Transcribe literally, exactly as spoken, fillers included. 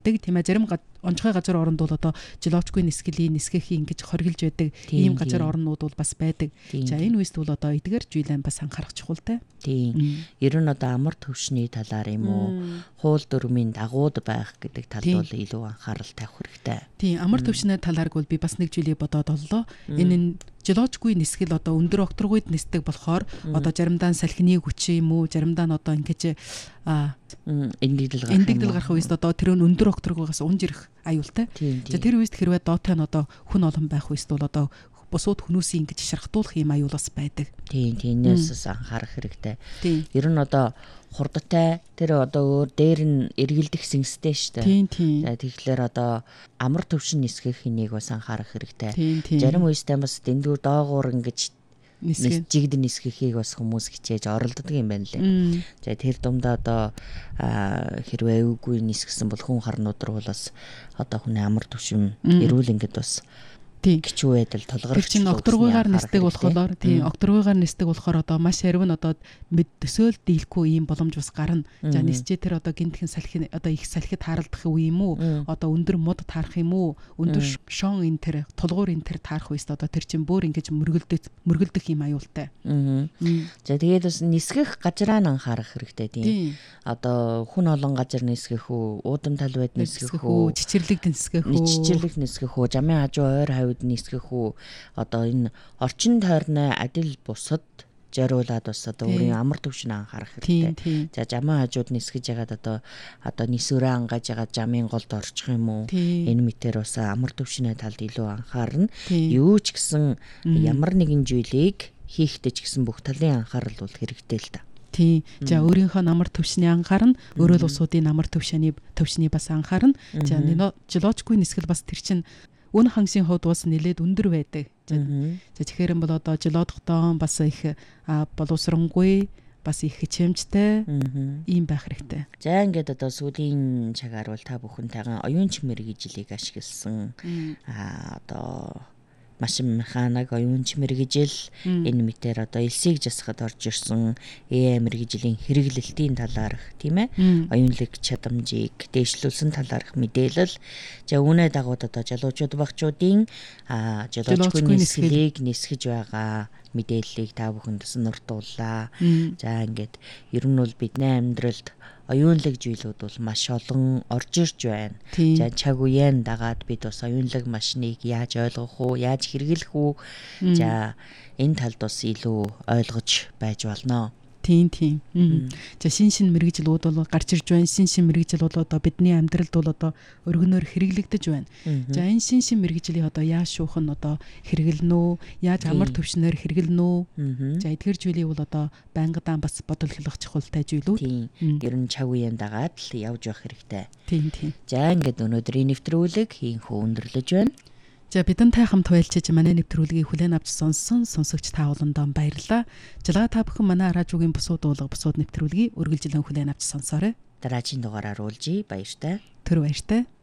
тийм ээ зарим онцгой газар оронд бол одоо жиловчгүй нисгэлийн нисгэхийн ингэж хоригилж байдаг ийм газар орнууд бол бас байдаг. За энэ үест бол одоо эдгээр зүйлээ бас анхаарах чухалтай. Тийм. Ер нь одоо амар төвшний талаар юм уу, хууль дүрмийн дагууд байх гэдэг тал бол илүү анхаарал тавих хэрэгтэй. Тийм, амар төвшний талаар бол би бас нэг зүйлийг бодоод оллоо. Энэ нь жилоочгүй нисгэл одоо өндөр окторгуйд нисдэг болохоор одоо заримдаа салхины хүч юм уу, заримдаа нь одоо ингэж а эндэгдэл гарах эндэгдэл гарах үест одоо тэр нь өндөр окторгуйгаас унж ирэх аюултай. За тэр үест хэрвээ доотой нь одоо хүн олон байх үест бол одоо бусууд хүмүүсийн ингэж шархтуулах юм аюул бас байдаг. Тийм, тиймээс анхаарах хэрэгтэй. Ер нь одоо хурдтай тэр одоо өөр дээр нь эргэлдэх сэнгстэй шүү дээ. Тийм, тийм. За тэгэхээр одоо амар төвшин нисгэх хэнийг бас анхаарах хэрэгтэй. Зарим үестэй бас дэндүү доогуур ингэж жигдэн нисгэхийг бас хүмүүс хичээж оролддог юм байна лээ. За тэр дундаа одоо хэрвээ өвгүй нисгэсэн бол хүн харнууд руу бас одоо хүний амар төвшин эрүүл ингээд бас гिचүү байдал толгорч чинь окторгуйгаар нисдэг болохоор тийм окторгуйгаар нисдэг болохоор одоо маш харив нь одоо мэд төсөөл дийлэхгүй ийм боломж бас гарна. За нисчээ тэр одоо гинтхэн салхи одоо их салхид харалдах үе юм уу? Одоо өндөр мод таарах юм уу? Өндөр шон энэ тэр тулгуур энэ тэр таарах үест одоо тэр чинь бүр ингэж мөргөлдөх мөргөлдөх юм аюултай. За тэгээд бас нисгэх газраа нь анхаарах хэрэгтэй тийм. Одоо хүн олон газар нисгэх үү, уудам талбайд нисгэх үү, чичирлэг нисгэх үү, чичирлэг нисгэх үү, жамын хажуу ойр хавьд нисгэх үү, одоо энэ орчин тойрны адил бусад зориулаад бас одоо өөрийн амар төвшин анхаарах хэрэгтэй. За жамын хажууд нисгэж ягаад одоо одоо нисвэрээ ангаж ягаад жамын голд орчих юм уу? Энэ мэтэр бас амар төвшний талд илүү анхаарна. Юу ч гэсэн ямар нэгэн зүйлийг хийхдээ ч гэсэн бүх талын анхаарал бол хэрэгтэй л та. Тийм. За өөрийнхөө намар төвшний анхаарна, өөрөө л усуудын намар төвшний төвшний бас анхаарна. За жилоочгүй нисгэл бас тэр чинь үн хансын хувьд бас нэлээд өндөр байдаг. За тэгэхээр бол одоо жилоодохдоо бас их боловсронгүй, бас их хичээмжтэй ийм байх хэрэгтэй. За ингээд одоо сүүлийн цагаар бол та бүхэнтэйгээ оюун чимэр гжилийг ашигласан аа одоо машин механик, оюун чимэргэжил энэ мэтэр одоо элсийг засахад орж ирсэн ээ мэргэжлийн хэрэглэлтийн талаарх тийм ээ оюунлаг чадамжийг дээшлүүлсэн талаарх мэдээлэл. За үүнээ дагууд одоо жалуучууд багчуудын а жалуучгүй нисгэлийг нисгэж байгаа мэдээллийг та бүхэнд сониртууллаа. За ингээд ер нь бол бидний амьдралд оюунлаг зүйлүүд бол маш олон орж ирж байна. За цаг үеэн дагаад бид бас оюунлаг машиныг яаж ойлгох уу, яаж хэрэглэх үү? За энэ талд бас илүү ойлгож байж болно. Тийм, тийм. За шин шин мэрэгжлүүд бол гарч ирж байна. Шин шин мэрэгжил бол одоо бидний амьдралд бол одоо өргөнөөр хэрэглэгдэж байна. За энэ шин шин мэрэгжлийг одоо яаж шуух нь одоо хэрэглэнэ үү? Яаж амар төвшнөр хэрэглэнэ үү? За эдгээр зүйлийг бол одоо байнгадаа бас бодол хэлэх чухалтай зүйлүүд. Тийм. Ер нь цаг үеэн дагаад л явж явах хэрэгтэй. Тийм, тийм. За ингээд өнөөдрийн нэвтрүүлэг хийн хөө өндөрлөж байна. За бидэнтэй хамт хуялчиж манай нэвтрүүлгийг хүлээн авч сонсон сонсогч та олондоо баярлалаа. Жилаа та бүхэн манай радиогийн бусууд уулга бусууд нэвтрүүлгийг үргэлжлэн хүлээн авч сонсоорой. Дараагийн дугаараар уулзъя. Баяртай. Түр баяртай.